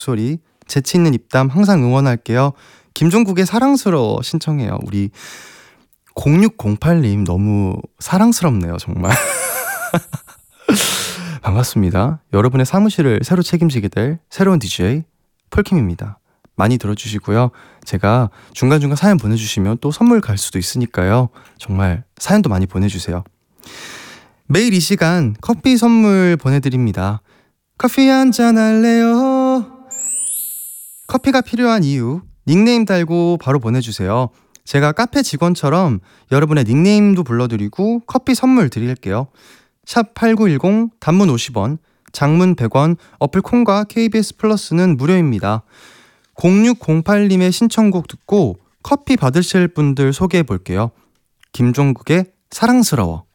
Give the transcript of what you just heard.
목소리, 재치 있는 입담 항상 응원할게요. 김종국의 사랑스러워 신청해요. 우리 0608님 너무 사랑스럽네요, 정말. 반갑습니다. 여러분의 사무실을 새로 책임지게 될 새로운 DJ 폴킴입니다. 많이 들어주시고요. 제가 중간중간 사연 보내주시면 또 선물 갈 수도 있으니까요. 정말 사연도 많이 보내주세요. 매일 이 시간 커피 선물 보내드립니다. 커피 한잔 할래요? 커피가 필요한 이유 닉네임 달고 바로 보내주세요. 제가 카페 직원처럼 여러분의 닉네임도 불러드리고 커피 선물 드릴게요. 샵 8910 단문 50원, 장문 100원, 어플 콩과 KBS 플러스는 무료입니다. 0608님의 신청곡 듣고 커피 받으실 분들 소개해 볼게요. 김종국의 사랑스러워.